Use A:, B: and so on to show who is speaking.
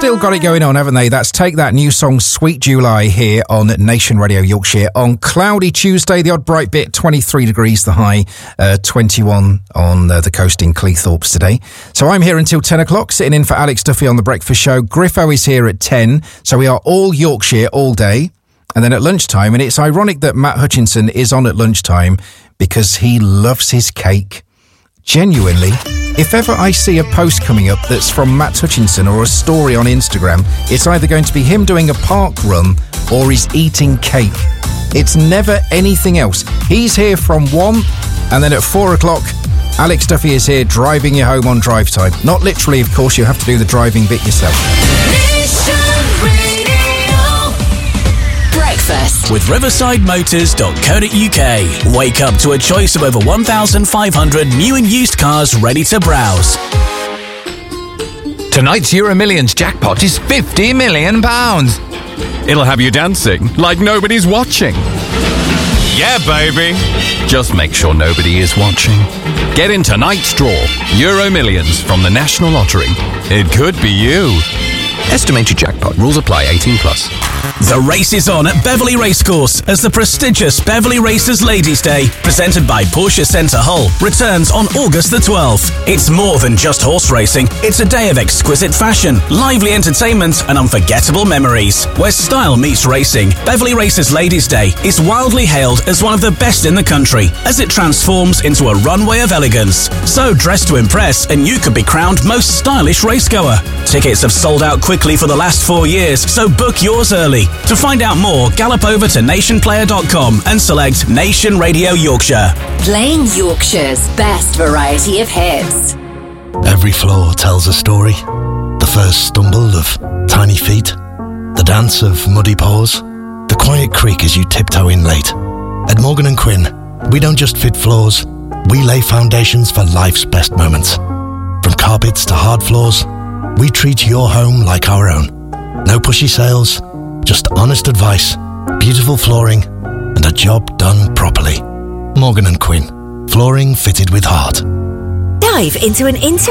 A: still got it going on, haven't they? That's Take That, new song Sweet July here on Nation Radio Yorkshire on cloudy Tuesday. The odd bright bit, 23 degrees the high, 21 on the coast in Cleethorpes today. So I'm here until 10 o'clock, sitting in for Alex Duffy on The Breakfast Show. Griffo is here at 10, so we are all Yorkshire all day. And then at lunchtime, and it's ironic that Matt Hutchinson is on at lunchtime because he loves his cake. Genuinely, if ever I see a post coming up that's from Matt Hutchinson or a story on Instagram, it's either going to be him doing a park run or he's eating cake. It's never anything else. He's here from 1, and then at 4 o'clock, Alex Duffy is here driving you home on drive time. Not literally, of course, you have to do the driving bit yourself.
B: Breakfast with riversidemotors.co.uk. Wake up to a choice of over 1,500 new and used cars ready to browse.
C: Tonight's Euro Millions jackpot is £50 million. It'll have you dancing like nobody's watching. Yeah, baby. Just make sure nobody is watching. Get in tonight's draw. Euro Millions from the National Lottery. It could be you. Estimated jackpot. Rules apply. 18+.
B: The race is on at Beverley Racecourse as the prestigious Beverley Racers Ladies' Day, presented by Porsche Centre Hull, returns on August the 12th. It's more than just horse racing. It's a day of exquisite fashion, lively entertainment and unforgettable memories. Where style meets racing, Beverley Racers Ladies' Day is wildly hailed as one of the best in the country as it transforms into a runway of elegance. So dress to impress and you could be crowned most stylish racegoer. Tickets have sold out quickly for the last 4 years, so book yours early. To find out more, gallop over to nationplayer.com and select Nation Radio Yorkshire.
D: Playing Yorkshire's best variety of hits.
E: Every floor tells a story. The first stumble of tiny feet, the dance of muddy paws, the quiet creak as you tiptoe in late. At Morgan & Quinn, we don't just fit floors, we lay foundations for life's best moments. From carpets to hard floors, we treat your home like our own. No pushy sales, just honest advice, beautiful flooring, and a job done properly. Morgan & Quinn. Flooring fitted with heart.
D: Dive into an